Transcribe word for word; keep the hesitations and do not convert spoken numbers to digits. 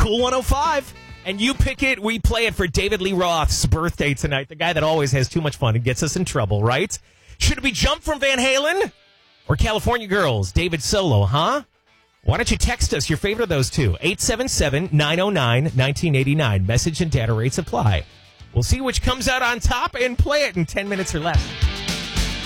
Cool one oh five. And you pick it, we play it for David Lee Roth's birthday tonight, the guy that always has too much fun and gets us in trouble, right? Should it be Jump from Van Halen or California Girls, David Solo, huh? Why don't you text us your favorite of those two? eight seven seven, nine oh nine, nineteen eighty-nine. Message and data rates apply. We'll see which comes out on top and play it in ten minutes or less.